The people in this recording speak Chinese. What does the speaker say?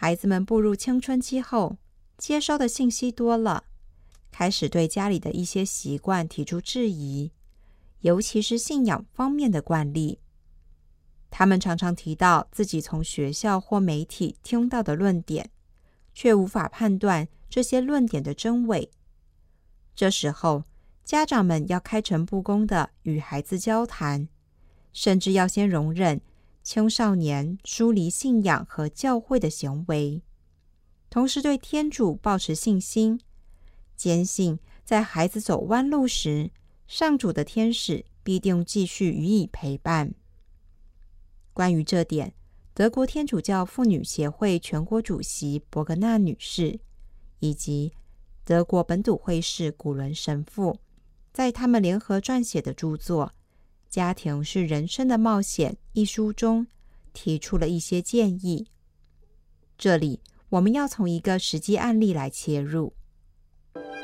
孩子们步入青春期后，接收的信息多了，开始对家里的一些习惯提出质疑，尤其是信仰方面的惯例。他们常常提到自己从学校或媒体听到的论点，却无法判断这些论点的真伪。这时候，家长们要开诚布公地与孩子交谈，甚至要先容忍青少年疏离信仰和教会的行为，同时对天主抱持信心，坚信在孩子走弯路时，上主的天使必定继续予以陪伴。关于这点，德国天主教妇女协会全国主席伯格纳女士以及德国本笃会士古伦神父在他们联合撰写的著作《家庭是人生的冒险》一书中提出了一些建议。这里我们要从一个实际案例来切入。